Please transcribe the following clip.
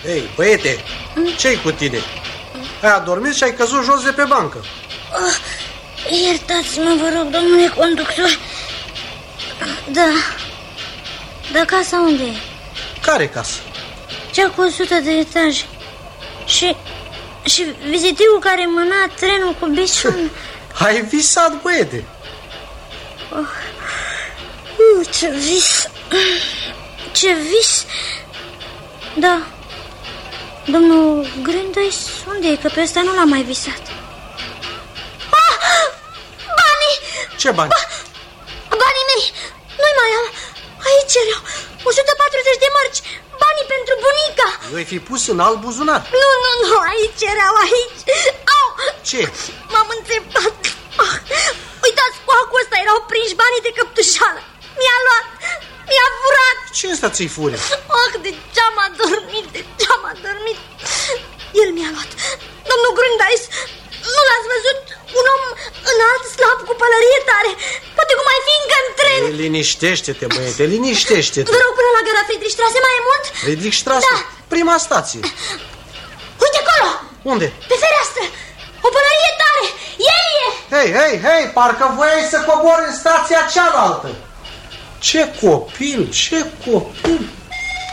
Ei, băiete, ce-i cu tine? Ai adormit și ai căzut jos de pe bancă. Iertați-mă, vă rog, domnule conductor. Da, casa unde e? Care casă? Cea cu 100 de etaje. Și vizitivul care mâna trenul cu biciul. Ai visat, băiete. Ce vis. Ce vis. Da. Domnul Grândois, unde e? Că pe ăsta nu l-am mai visat. Banii! Ce bani? Banii mei! Nu-i mai am. Aici erau 140 de mărci. Banii pentru bunica. Eu-i fi pus în alt buzunar. Nu, aici erau, aici. Au! Ce? M-am înțepat. Uitați, cu acul ăsta erau prinși banii de căptușală. Mi-a luat, mi-a furat. Ce ăsta ți-i fure? Degeam a dormit. El mi-a luat. Domnul Grândois, nu l-ați văzut? Un om înalt, slab, cu pălărie tare. Poate cum mai fi încă în tren. Liniștește-te, băiete, liniștește-te. Vă rog, până la gara Friedrichstraße mai e mult? Friedrichstraße? Da. Prima stație. Uite acolo. Unde? Pe fereastră. O pălărie tare. El e. Hei, parcă voiai să cobori în stația cealaltă. Ce copil.